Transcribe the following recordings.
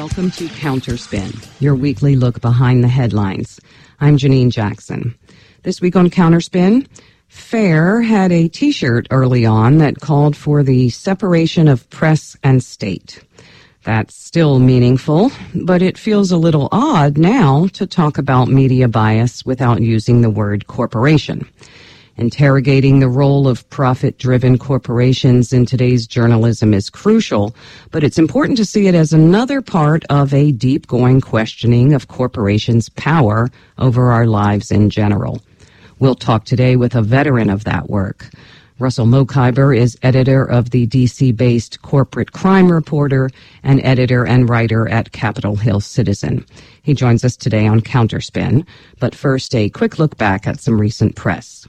Welcome to Counterspin, your weekly look behind the headlines. I'm Janine Jackson. This week on Counterspin, FAIR had a t-shirt early on that called for the separation of press and state. That's still meaningful, but it feels a little odd now to talk about media bias without using the word corporation. Interrogating the role of profit-driven corporations in today's journalism is crucial, but it's important to see it as another part of a deep-going questioning of corporations' power over our lives in general. We'll talk today with a veteran of that work. Russell Mokhiber is editor of the D.C.-based Corporate Crime Reporter and editor and writer at Capitol Hill Citizen. He joins us today on Counterspin, but first a quick look back at some recent press.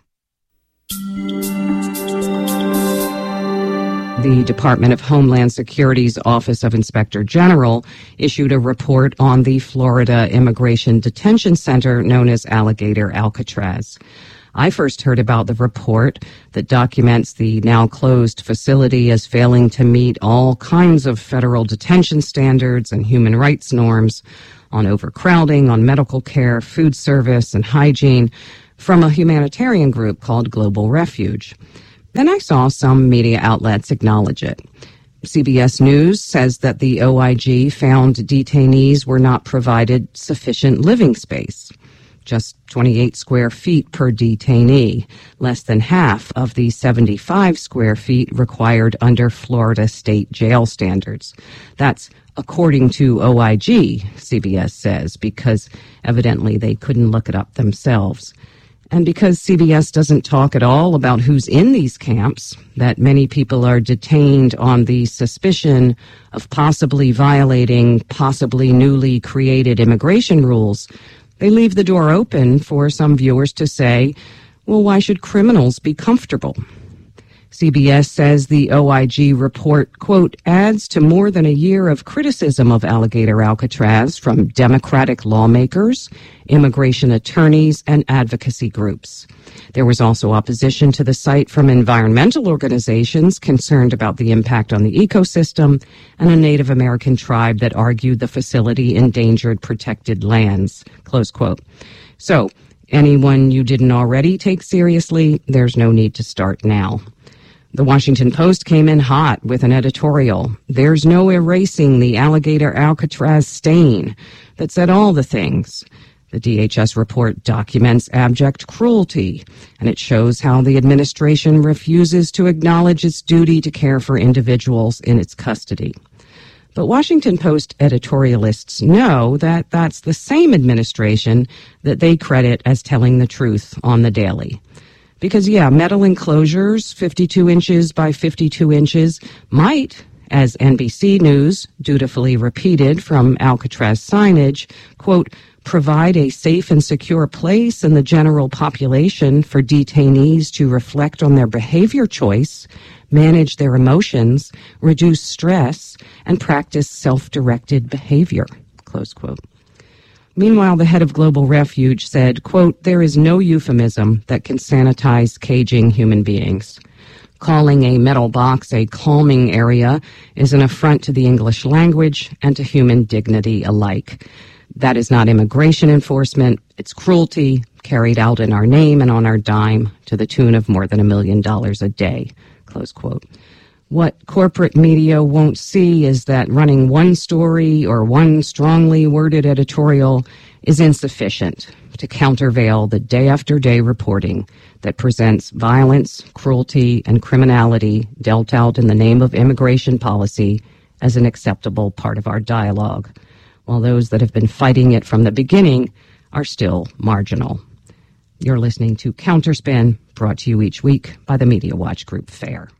The Department of Homeland Security's Office of Inspector General issued a report on the Florida Immigration Detention Center known as Alligator Alcatraz. I first heard about the report that documents the now closed facility as failing to meet all kinds of federal detention standards and human rights norms on overcrowding, on medical care, food service, and hygiene from a humanitarian group called Global Refuge. Then I saw some media outlets acknowledge it. CBS News says that the OIG found detainees were not provided sufficient living space. Just 28 square feet per detainee, less than half of the 75 square feet required under Florida state jail standards. That's according to OIG, CBS says, because evidently they couldn't look it up themselves. And because CBS doesn't talk at all about who's in these camps, that many people are detained on the suspicion of possibly violating possibly newly created immigration rules, they leave the door open for some viewers to say, well, why should criminals be comfortable? CBS says the OIG report, quote, adds to more than a year of criticism of Alligator Alcatraz from Democratic lawmakers, immigration attorneys, and advocacy groups. There was also opposition to the site from environmental organizations concerned about the impact on the ecosystem and a Native American tribe that argued the facility endangered protected lands, close quote. So, anyone you didn't already take seriously, there's no need to start now. The Washington Post came in hot with an editorial, "There's no erasing the Alligator Alcatraz stain," that said all the things. The DHS report documents abject cruelty, and it shows how the administration refuses to acknowledge its duty to care for individuals in its custody. But Washington Post editorialists know that that's the same administration that they credit as telling the truth on the daily. Because, metal enclosures, 52 inches by 52 inches, might, as NBC News dutifully repeated from Alcatraz signage, quote, provide a safe and secure place in the general population for detainees to reflect on their behavior choice, manage their emotions, reduce stress, and practice self-directed behavior, close quote. Meanwhile, the head of Global Refuge said, quote, there is no euphemism that can sanitize caging human beings. Calling a metal box a calming area is an affront to the English language and to human dignity alike. That is not immigration enforcement. It's cruelty carried out in our name and on our dime to the tune of more than $1 million a day, close quote. What corporate media won't see is that running one story or one strongly worded editorial is insufficient to countervail the day-after-day reporting that presents violence, cruelty, and criminality dealt out in the name of immigration policy as an acceptable part of our dialogue, while those that have been fighting it from the beginning are still marginal. You're listening to Counterspin, brought to you each week by the Media Watch Group FAIR.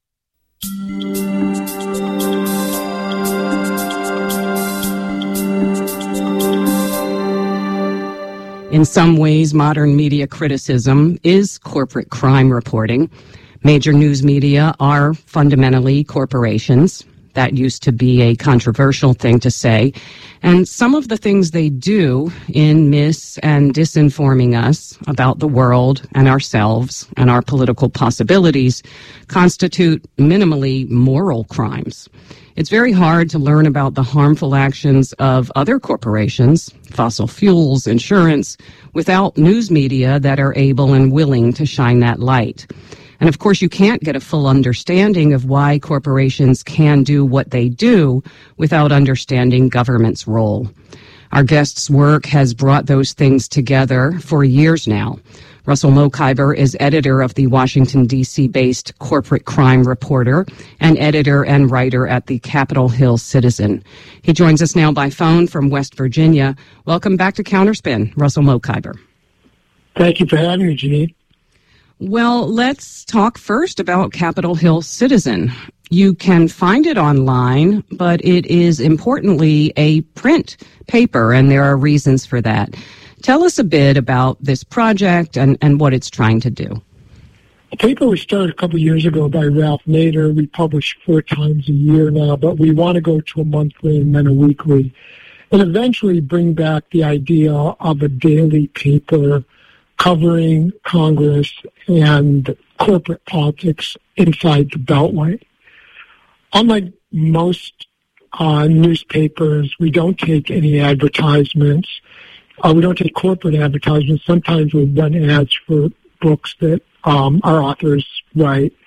In some ways, modern media criticism is corporate crime reporting. Major news media are fundamentally corporations. That used to be a controversial thing to say. And some of the things they do in mis- and disinforming us about the world and ourselves and our political possibilities constitute minimally moral crimes. It's very hard to learn about the harmful actions of other corporations, fossil fuels, insurance, without news media that are able and willing to shine that light. And of course, you can't get a full understanding of why corporations can do what they do without understanding government's role. Our guest's work has brought those things together for years now. Russell Mokhiber is editor of the Washington, D.C.-based Corporate Crime Reporter and editor and writer at the Capitol Hill Citizen. He joins us now by phone from West Virginia. Welcome back to Counterspin, Russell Mokhiber. Thank you for having me, Janine. Well, let's talk first about Capitol Hill Citizen. You can find it online, but it is importantly a print paper, and there are reasons for that. Tell us a bit about this project and what it's trying to do. The paper was started a couple of years ago by Ralph Nader. We publish 4 times a year now, but we want to go to a monthly and then a weekly, and eventually bring back the idea of a daily paper covering Congress and corporate politics inside the Beltway. Unlike most newspapers, we don't take any advertisements. We don't take corporate advertisements. Sometimes we've done ads for books that our authors write.